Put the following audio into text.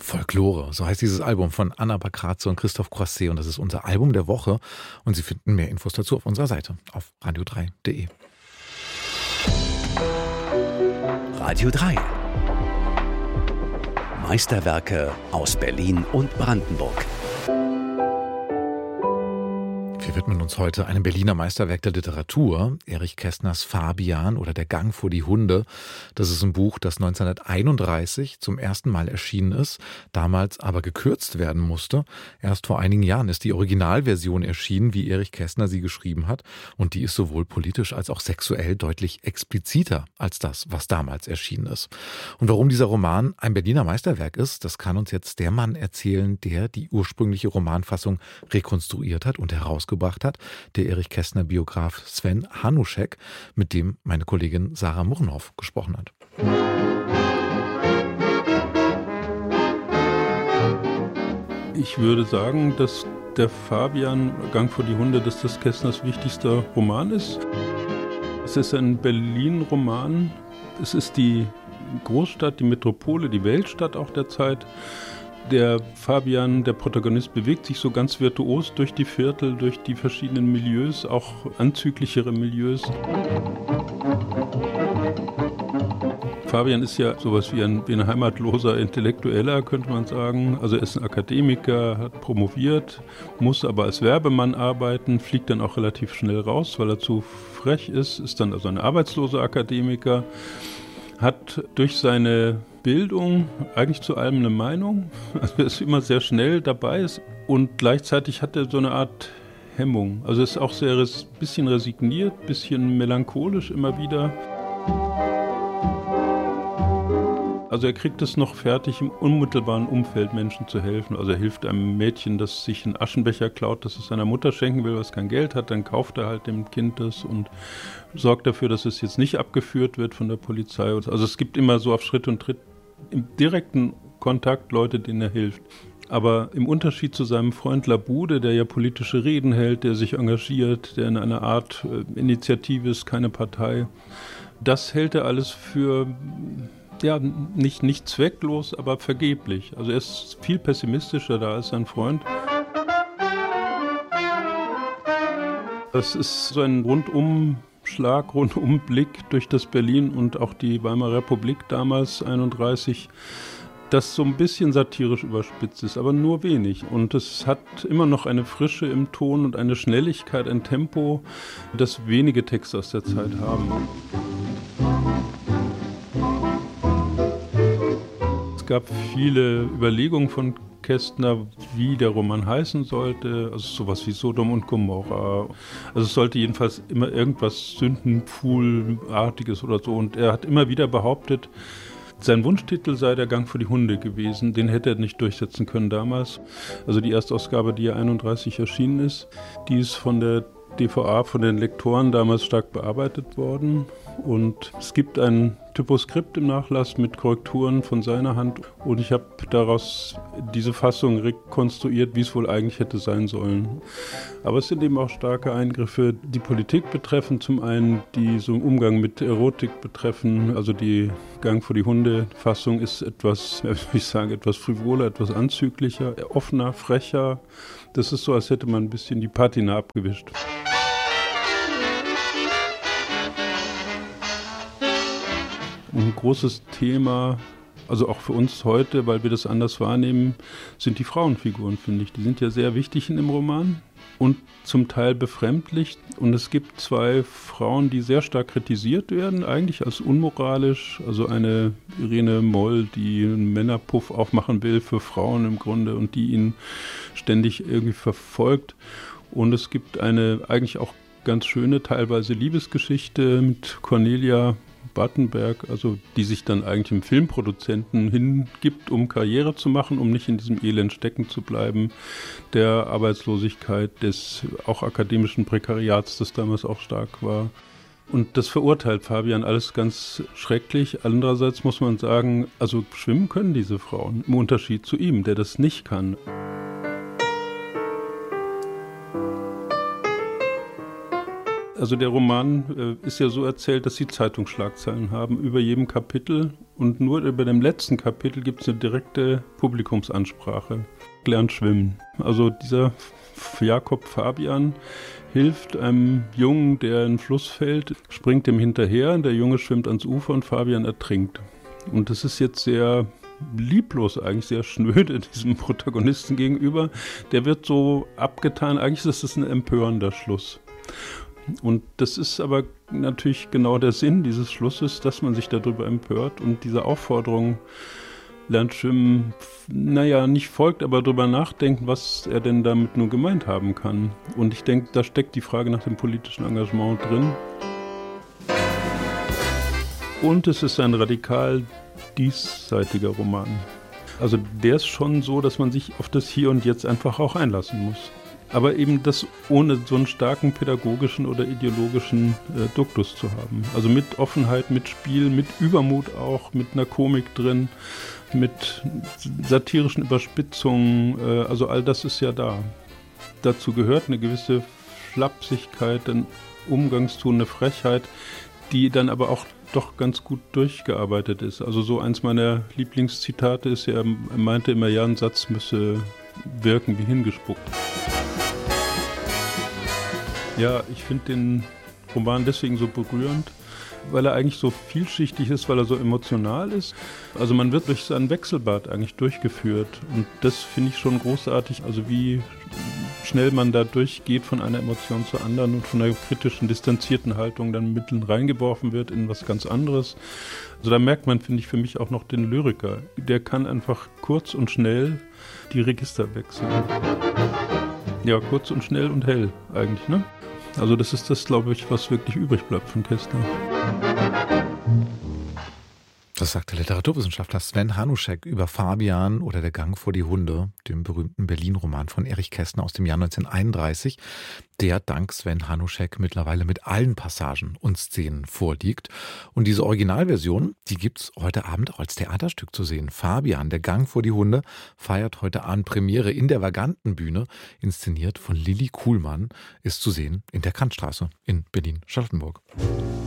Folklore, so heißt dieses Album von Anna Bakratze und Christoph Croisset und das ist unser Album der Woche und Sie finden mehr Infos dazu auf unserer Seite auf radio3.de. Radio 3. Meisterwerke aus Berlin und Brandenburg. Wir widmen uns heute einem Berliner Meisterwerk der Literatur, Erich Kästners Fabian oder Der Gang vor die Hunde. Das ist ein Buch, das 1931 zum ersten Mal erschienen ist, damals aber gekürzt werden musste. Erst vor einigen Jahren ist die Originalversion erschienen, wie Erich Kästner sie geschrieben hat. Und die ist sowohl politisch als auch sexuell deutlich expliziter als das, was damals erschienen ist. Und warum dieser Roman ein Berliner Meisterwerk ist, das kann uns jetzt der Mann erzählen, der die ursprüngliche Romanfassung rekonstruiert hat und herausgebracht hat, der Erich Kästner-Biograf Sven Hanuschek, mit dem meine Kollegin Sarah Murrenhoff gesprochen hat. Ich würde sagen, dass der Fabian, Gang vor die Hunde, dass das Kästners wichtigster Roman ist. Es ist ein Berlin-Roman. Es ist die Großstadt, die Metropole, die Weltstadt auch der Zeit. Der Fabian, der Protagonist, bewegt sich so ganz virtuos durch die Viertel, durch die verschiedenen Milieus, auch anzüglichere Milieus. Fabian ist ja sowas wie ein heimatloser Intellektueller, könnte man sagen. Also er ist ein Akademiker, hat promoviert, muss aber als Werbemann arbeiten, fliegt dann auch relativ schnell raus, weil er zu frech ist dann also ein arbeitsloser Akademiker, hat durch seine Bildung eigentlich zu allem eine Meinung. Also er ist immer sehr schnell dabei und gleichzeitig hat er so eine Art Hemmung. Also er ist auch sehr bisschen resigniert, bisschen melancholisch immer wieder. Also er kriegt es noch fertig, im unmittelbaren Umfeld Menschen zu helfen. Also er hilft einem Mädchen, das sich einen Aschenbecher klaut, das es seiner Mutter schenken will, was kein Geld hat. Dann kauft er halt dem Kind das und sorgt dafür, dass es jetzt nicht abgeführt wird von der Polizei. Also es gibt immer so auf Schritt und Tritt im direkten Kontakt Leute, denen er hilft. Aber im Unterschied zu seinem Freund Labude, der ja politische Reden hält, der sich engagiert, der in einer Art Initiative ist, keine Partei, das hält er alles für... Ja, nicht zwecklos, aber vergeblich. Also er ist viel pessimistischer da als sein Freund. Das ist so ein Rundumschlag, Rundumblick durch das Berlin und auch die Weimarer Republik damals, 31, das so ein bisschen satirisch überspitzt ist, aber nur wenig. Und es hat immer noch eine Frische im Ton und eine Schnelligkeit, ein Tempo, das wenige Texte aus der Zeit haben. Es gab viele Überlegungen von Kästner, wie der Roman heißen sollte, also sowas wie Sodom und Gomorra. Also es sollte jedenfalls immer irgendwas Sündenpfuhlartiges oder so. Und er hat immer wieder behauptet, sein Wunschtitel sei Der Gang vor die Hunde gewesen. Den hätte er nicht durchsetzen können damals. Also die Erstausgabe, die ja 31 erschienen ist, die ist von der DVA, von den Lektoren damals stark bearbeitet worden. Und es gibt ein Typoskript im Nachlass mit Korrekturen von seiner Hand. Und ich habe daraus diese Fassung rekonstruiert, wie es wohl eigentlich hätte sein sollen. Aber es sind eben auch starke Eingriffe, die Politik betreffen. Zum einen, die so im Umgang mit Erotik betreffen. Also die Gang vor die Hunde-Fassung ist etwas, wie ich sagen, etwas frivoler, etwas anzüglicher, offener, frecher. Das ist so, als hätte man ein bisschen die Patina abgewischt. Ein großes Thema, also auch für uns heute, weil wir das anders wahrnehmen, sind die Frauenfiguren, finde ich. Die sind ja sehr wichtig in dem Roman und zum Teil befremdlich. Und es gibt zwei Frauen, die sehr stark kritisiert werden, eigentlich als unmoralisch. Also eine Irene Moll, die einen Männerpuff aufmachen will für Frauen im Grunde und die ihn ständig irgendwie verfolgt. Und es gibt eine eigentlich auch ganz schöne, teilweise Liebesgeschichte mit Cornelia Battenberg, also die sich dann eigentlich dem Filmproduzenten hingibt, um Karriere zu machen, um nicht in diesem Elend stecken zu bleiben, der Arbeitslosigkeit, des auch akademischen Prekariats, das damals auch stark war. Und das verurteilt Fabian alles ganz schrecklich. Andererseits muss man sagen, also schwimmen können diese Frauen, im Unterschied zu ihm, der das nicht kann. Also der Roman ist ja so erzählt, dass sie Zeitungsschlagzeilen haben über jedem Kapitel und nur über dem letzten Kapitel gibt es eine direkte Publikumsansprache. Lernt schwimmen. Also dieser Jakob Fabian hilft einem Jungen, der in den Fluss fällt, springt ihm hinterher, der Junge schwimmt ans Ufer und Fabian ertrinkt. Und das ist jetzt sehr lieblos, eigentlich sehr schnöde diesem Protagonisten gegenüber. Der wird so abgetan, eigentlich ist das ein empörender Schluss. Und das ist aber natürlich genau der Sinn dieses Schlusses, dass man sich darüber empört und diese Aufforderung, lernt schwimmen, nicht folgt, aber darüber nachdenken, was er denn damit nun gemeint haben kann. Und ich denke, da steckt die Frage nach dem politischen Engagement drin. Und es ist ein radikal diesseitiger Roman. Also der ist schon so, dass man sich auf das Hier und Jetzt einfach auch einlassen muss. Aber eben das ohne so einen starken pädagogischen oder ideologischen Duktus zu haben. Also mit Offenheit, mit Spiel, mit Übermut auch, mit einer Komik drin, mit satirischen Überspitzungen. Also all das ist ja da. Dazu gehört eine gewisse Flapsigkeit, ein Umgangston, eine Frechheit, die dann aber auch doch ganz gut durchgearbeitet ist. Also so eins meiner Lieblingszitate ist ja, er meinte immer, ja, ein Satz müsse wirken wie hingespuckt. Ja, ich finde den Roman deswegen so berührend, weil er eigentlich so vielschichtig ist, weil er so emotional ist. Also man wird durch sein Wechselbad eigentlich durchgeführt und das finde ich schon großartig, also wie schnell man da durchgeht von einer Emotion zur anderen und von einer kritischen, distanzierten Haltung dann mitten reingeworfen wird in was ganz anderes. Also da merkt man, finde ich, für mich auch noch den Lyriker. Der kann einfach kurz und schnell die Register wechseln. Ja, kurz und schnell und hell eigentlich, ne? Also das ist das, glaube ich, was wirklich übrig bleibt von Kästner. Das sagt der Literaturwissenschaftler Sven Hanuschek über Fabian oder Der Gang vor die Hunde, dem berühmten Berlin-Roman von Erich Kästner aus dem Jahr 1931, der dank Sven Hanuschek mittlerweile mit allen Passagen und Szenen vorliegt. Und diese Originalversion, die gibt's heute Abend auch als Theaterstück zu sehen. Fabian, Der Gang vor die Hunde, feiert heute Abend Premiere in der Vagantenbühne, inszeniert von Lilli Kuhlmann, ist zu sehen in der Kantstraße in Berlin-Charlottenburg.